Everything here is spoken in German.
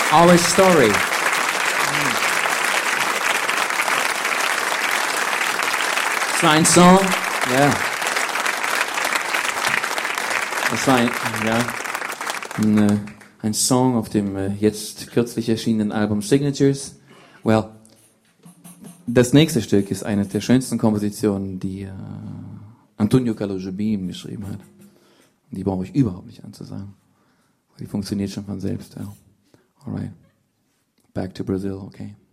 Our Story. Das war ein Song, ja. Das war ein Song auf dem jetzt kürzlich erschienenen Album Signatures. Well, das nächste Stück ist eine der schönsten Kompositionen, die Antonio Carlos Jobim geschrieben hat. Und die brauche ich überhaupt nicht anzusagen. Die funktioniert schon von selbst. Ja. Alright. Back to Brazil, okay.